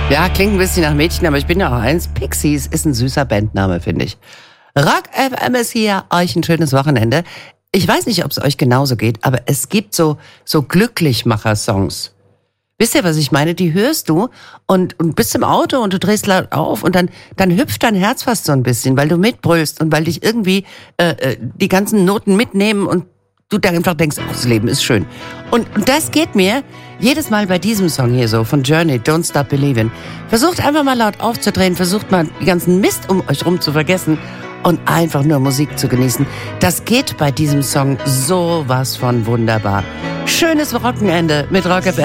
Ja, klingt ein bisschen nach Mädchen, aber ich bin ja auch eins. Pixies ist ein süßer Bandname, finde ich. Rock FM ist hier, euch ein schönes Wochenende. Ich weiß nicht, ob es euch genauso geht, aber es gibt so Glücklichmacher-Songs. Wisst ihr, was ich meine? Die hörst du und bist im Auto und du drehst laut auf und dann hüpft dein Herz fast so ein bisschen, weil du mitbrüllst und weil dich irgendwie die ganzen Noten mitnehmen und du dann einfach denkst, oh, das Leben ist schön. Und das geht mir jedes Mal bei diesem Song hier so von Journey, Don't Stop Believin'. Versucht einfach mal laut aufzudrehen, versucht mal die ganzen Mist um euch rum zu vergessen und einfach nur Musik zu genießen. Das geht bei diesem Song sowas von wunderbar. Schönes Wochenende mit Rock FM.